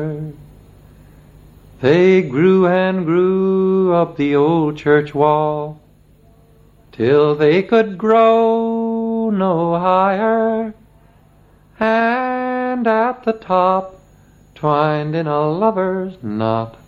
They grew and grew up the old church wall, till they could grow no higher, and at the top, twined in a lover's knot,